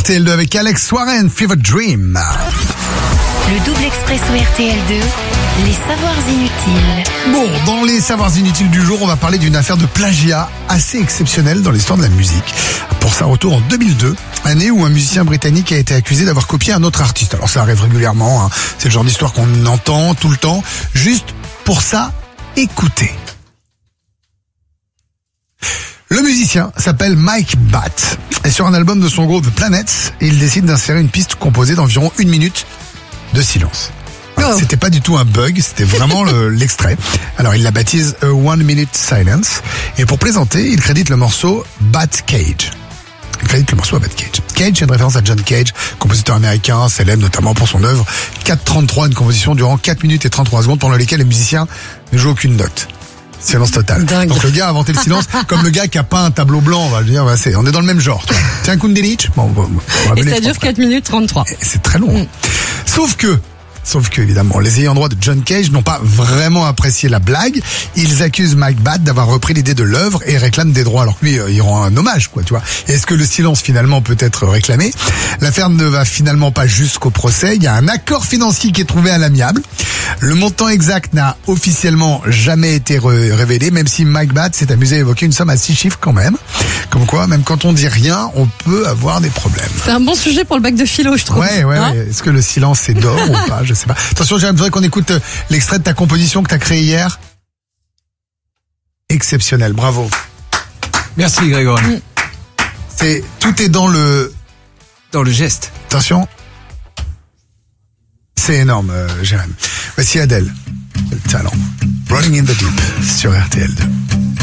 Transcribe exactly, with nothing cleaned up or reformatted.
R T L deux avec Alex Warren, Fever Dream. Le double expresso R T L deux, les savoirs inutiles. Bon, dans les savoirs inutiles du jour, on va parler d'une affaire de plagiat assez exceptionnelle dans l'histoire de la musique. Pour sa retour en deux mille deux, année où un musicien britannique a été accusé d'avoir copié un autre artiste. Alors ça arrive régulièrement, hein. C'est le genre d'histoire qu'on entend tout le temps. Juste pour ça, écoutez. Le musicien s'appelle Mike Batt. Et sur un album de son groupe The Planets, il décide d'insérer une piste composée d'environ une minute de silence. Alors, c'était pas du tout un bug, c'était vraiment le, l'extrait. Alors il la baptise A One Minute Silence. Et pour plaisanter, il crédite le morceau Bat Cage. Il crédite le morceau à Bat Cage. Cage, c'est une référence à John Cage, compositeur américain, célèbre notamment pour son œuvre quatre trente-trois, une composition durant quatre minutes et trente-trois secondes pendant lesquelles les musiciens ne jouent aucune note. Silence total. Dingue. Donc le gars a inventé le silence comme le gars qui a peint un tableau blanc. On va dire, bah, c'est, on est dans le même genre. Tu vois. Tiens, Kundalini. Bon, bon, bon, Et ça dure quatre minutes trente-trois. Et c'est très long. Mm. Sauf que, sauf que évidemment, les ayants droit de John Cage n'ont pas vraiment apprécié la blague. Ils accusent Mike Batt d'avoir repris l'idée de l'œuvre et réclament des droits. Alors que lui, euh, il rend un hommage, quoi, tu vois. Est-ce que le silence finalement peut être réclamé? L'affaire ne va finalement pas jusqu'au procès. Il y a un accord financier qui est trouvé à l'amiable. Le montant exact n'a officiellement jamais été re- révélé, même si Mike Batt s'est amusé à évoquer une somme à six chiffres quand même. Comme quoi, même quand on dit rien, on peut avoir des problèmes. C'est un bon sujet pour le bac de philo, je trouve. Ouais, ouais, hein ouais. Est-ce que le silence c'est d'or ou pas? Je sais pas. Attention, j'aimerais qu'on écoute l'extrait de ta composition que t'as créée hier. Exceptionnel, bravo. Merci Grégory. Mm. C'est, tout est dans le... Dans le geste. Attention. C'est énorme, euh, Jérém. Voici Adèle. Le talent. Rolling in the Deep sur R T L deux.